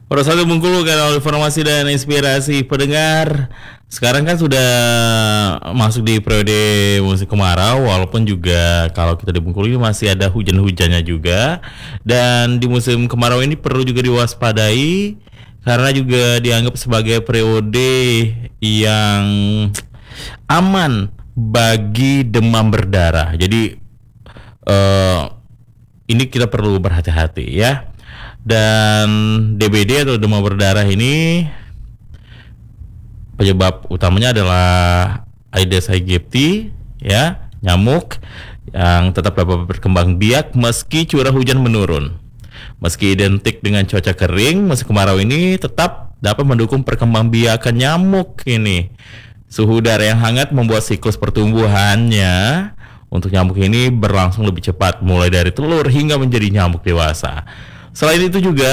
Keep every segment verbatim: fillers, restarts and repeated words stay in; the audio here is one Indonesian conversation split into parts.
Pada saat Bengkulu, kanal informasi dan inspirasi pendengar. Sekarang kan sudah masuk di periode musim kemarau, walaupun juga kalau kita di Bengkulu ini masih ada hujan-hujannya juga. Dan di musim kemarau ini perlu juga diwaspadai karena juga dianggap sebagai periode yang aman bagi demam berdarah. Jadi eh, ini kita perlu berhati-hati ya. Dan D B D atau demam berdarah ini penyebab utamanya adalah Aedes aegypti ya, nyamuk yang tetap dapat berkembang biak meski curah hujan menurun. Meski identik dengan cuaca kering, musim kemarau ini tetap dapat mendukung perkembangbiakan nyamuk ini. Suhu udara yang hangat membuat siklus pertumbuhannya untuk nyamuk ini berlangsung lebih cepat, mulai dari telur hingga menjadi nyamuk dewasa. Selain itu juga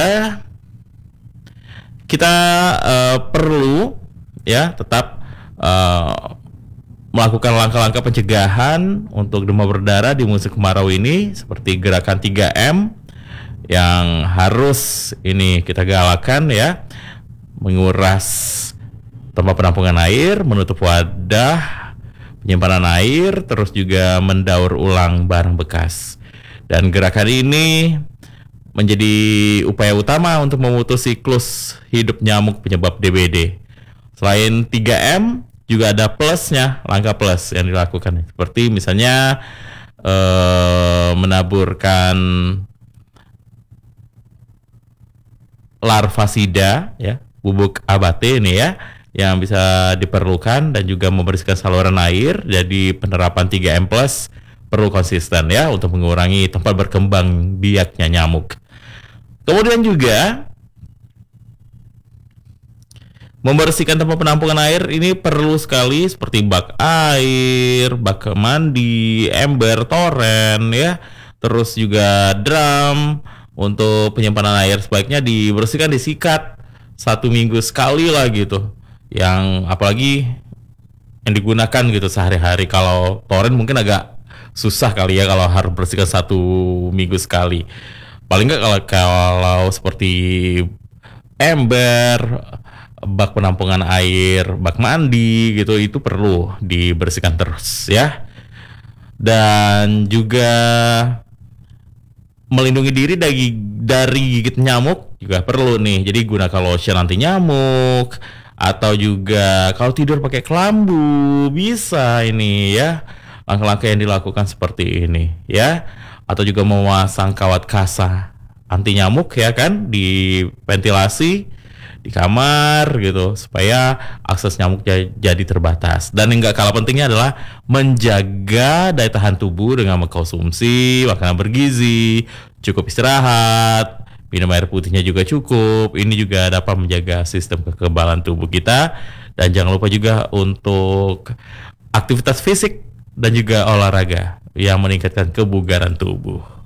kita uh, perlu ya tetap uh, melakukan langkah-langkah pencegahan untuk demam berdarah di musim kemarau ini, seperti gerakan tiga M yang harus ini kita galakan ya. Menguras tempat penampungan air, menutup wadah penyimpanan air, terus juga mendaur ulang barang bekas. Dan gerakan ini menjadi upaya utama untuk memutus siklus hidup nyamuk penyebab D B D. Selain tiga M, juga ada plusnya, langkah plus yang dilakukan. Seperti misalnya eh, menaburkan larvasida, ya, bubuk abate ini ya, yang bisa diperlukan, dan juga membersihkan saluran air. Jadi penerapan tiga M plus perlu konsisten ya untuk mengurangi tempat berkembang biaknya nyamuk. Kemudian juga membersihkan tempat penampungan air ini perlu sekali, seperti bak air, bak mandi, ember, toren ya. Terus juga drum untuk penyimpanan air sebaiknya dibersihkan, disikat satu minggu sekali lah gitu. Yang apalagi yang digunakan gitu sehari-hari. Kalau toren mungkin agak susah kali ya kalau harus bersihkan satu minggu sekali. Paling nggak kalau kalau seperti ember, bak penampungan air, bak mandi gitu, itu perlu dibersihkan terus ya. Dan juga melindungi diri dari dari gigit nyamuk juga perlu nih. Jadi gunakan lotion anti nyamuk, atau juga kalau tidur pakai kelambu bisa ini ya. Langkah-langkah yang dilakukan seperti ini ya. Atau juga memasang kawat kasa anti nyamuk ya kan di ventilasi di kamar gitu, supaya akses nyamuk jadi terbatas. Dan yang gak kalah pentingnya adalah menjaga daya tahan tubuh dengan mengkonsumsi makanan bergizi, cukup istirahat, minum air putihnya juga cukup. Ini juga dapat menjaga sistem kekebalan tubuh kita. Dan jangan lupa juga untuk aktivitas fisik dan juga olahraga yang meningkatkan kebugaran tubuh.